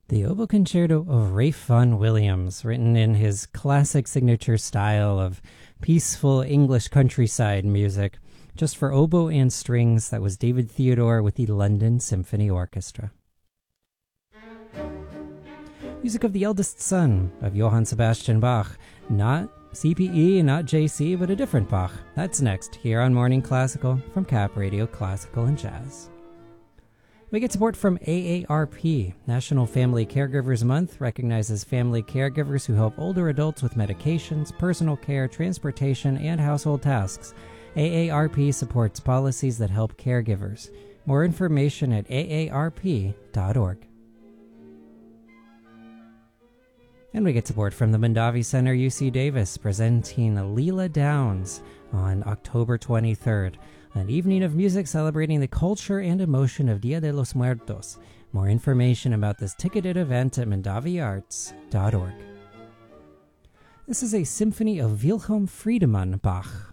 The Oboe Concerto of Ralph Vaughan Williams, written in his classic signature style of peaceful English countryside music, just for oboe and strings. That was David Theodore with the London Symphony Orchestra. Music of the eldest son of Johann Sebastian Bach, not CPE, not JC, but a different Bach. That's next, here on Morning Classical from Cap Radio Classical and Jazz. We get support from AARP. National Family Caregivers Month recognizes family caregivers who help older adults with medications, personal care, transportation, and household tasks. AARP supports policies that help caregivers. More information at aarp.org. And we get support from the Mondavi Center UC Davis, presenting Leela Downs on October 23rd, an evening of music celebrating the culture and emotion of Dia de los Muertos. More information about this ticketed event at mondaviarts.org. This is a symphony of Wilhelm Friedemann Bach,